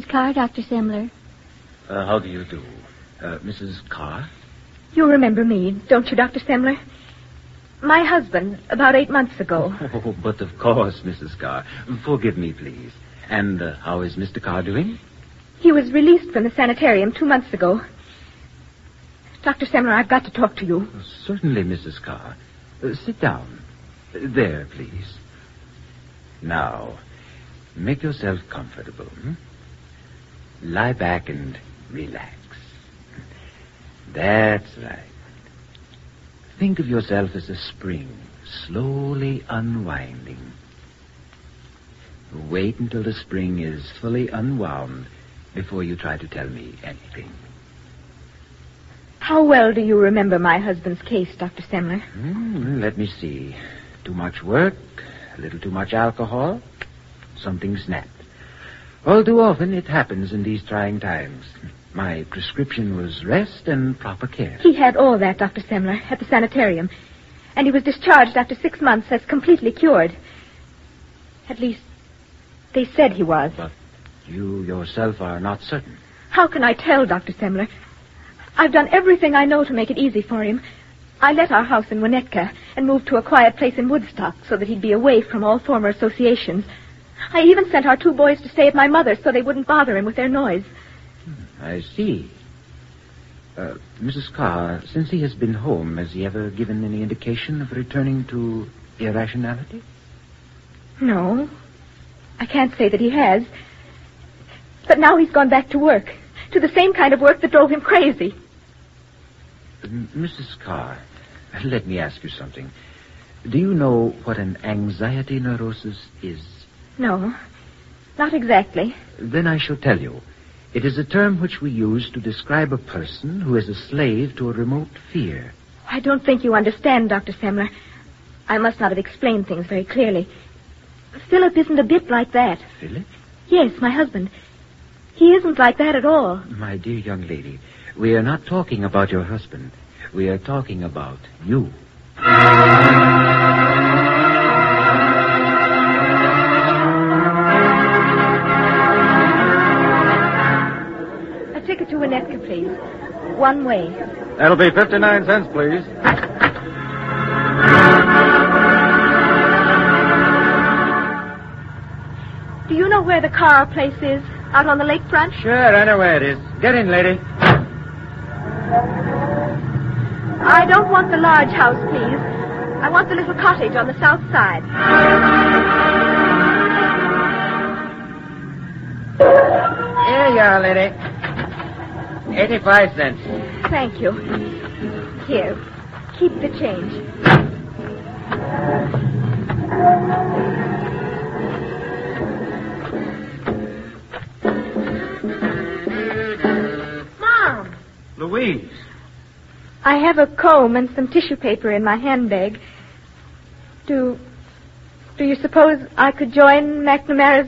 Carr, Dr. Semler. How do you do? Mrs. Carr? You remember me, don't you, Dr. Semler? My husband, about 8 months ago. Oh, but of course, Mrs. Carr. Forgive me, please. And how is Mr. Carr doing? He was released from the sanitarium 2 months ago. Dr. Semler, I've got to talk to you. Certainly, Mrs. Carr. Sit down. There, please. Now, make yourself comfortable. Lie back and relax. That's right. Think of yourself as a spring, slowly unwinding. Wait until the spring is fully unwound before you try to tell me anything. How well do you remember my husband's case, Dr. Semler? Let me see. Too much work, a little too much alcohol, something snapped. All too often it happens in these trying times. My prescription was rest and proper care. He had all that, Dr. Semler, at the sanitarium. And he was discharged after 6 months as completely cured. At least, they said he was. But you yourself are not certain. How can I tell, Dr. Semler? I've done everything I know to make it easy for him. I let our house in Winnetka and moved to a quiet place in Woodstock so that he'd be away from all former associations. I even sent our 2 boys to stay at my mother's so they wouldn't bother him with their noise. I see. Mrs. Carr, since he has been home, has he ever given any indication of returning to irrationality? No. I can't say that he has. But now he's gone back to work. To the same kind of work that drove him crazy. Mrs. Carr, let me ask you something. Do you know what an anxiety neurosis is? No, not exactly. Then I shall tell you. It is a term which we use to describe a person who is a slave to a remote fear. I don't think you understand, Dr. Semler. I must not have explained things very clearly. Philip isn't a bit like that. Philip? Yes, my husband. He isn't like that at all. My dear young lady, we are not talking about your husband. We are talking about you. A ticket to Winnetka, please. One way. That'll be 59 cents, please. Do you know where the Carr place is? Out on the lakefront? Sure, I know where it is. Get in, lady. I don't want the large house, please. I want the little cottage on the south side. Here you are, lady. 85 cents. Thank you. Here, keep the change. Mom! Louise. I have a comb and some tissue paper in my handbag. Do you suppose I could join McNamara's